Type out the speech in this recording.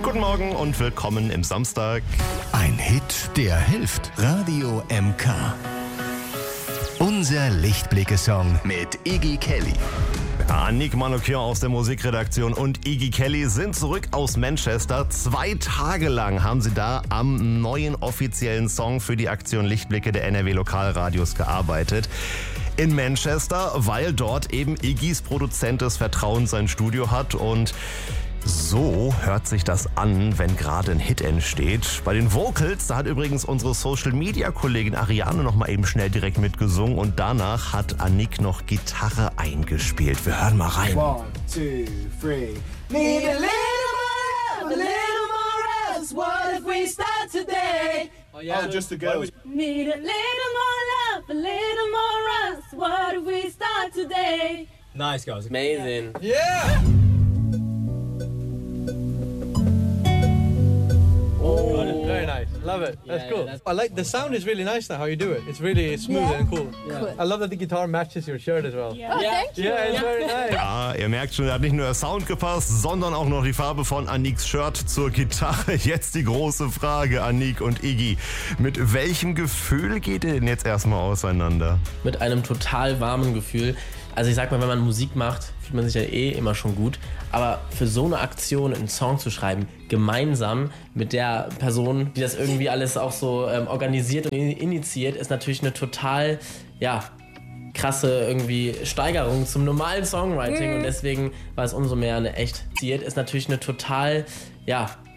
Guten Morgen und willkommen im Samstag. Ein Hit, der hilft. Radio MK. Unser Lichtblicke-Song mit Iggy Kelly. Annick Manoukian aus der Musikredaktion und Iggy Kelly sind zurück aus Manchester. 2 Tage lang haben sie da am neuen offiziellen Song für die Aktion Lichtblicke der NRW Lokalradios gearbeitet. In Manchester, weil dort eben Iggys Produzent des Vertrauens sein Studio hat und so hört sich das an, wenn gerade ein Hit entsteht. Bei den Vocals, da hat übrigens unsere Social-Media-Kollegin Ariane noch mal eben schnell direkt mitgesungen und danach hat Annick noch Gitarre eingespielt. Wir hören mal rein. 1, 2, 3. Need a little more love, a little more us. What if we start today? Oh, yeah. Oh, just the girls. Need a little more love, a little more us. What if we start today? Nice, guys. Amazing. Yeah! Very nice. Love it. That's cool. I like the sound is really nice now how you do it. It's really smooth and cool. Cool. I love that the guitar matches your shirt as well. Oh, thank you. Yeah, it's very nice. Ja, ihr merkt schon, da hat nicht nur der Sound gepasst, sondern auch noch die Farbe von Anniks Shirt zur Gitarre. Jetzt die große Frage, Annick und Iggy. Mit welchem Gefühl geht ihr denn jetzt erstmal auseinander? Mit einem total warmen Gefühl. Also ich sag mal, wenn man Musik macht, fühlt man sich ja immer schon gut. Aber für so eine Aktion einen Song zu schreiben, gemeinsam mit der Person, die das irgendwie alles auch so organisiert und initiiert, ist natürlich eine total, krasse irgendwie Steigerung zum normalen Songwriting. Und deswegen war es umso mehr eine echt. Ist natürlich eine total,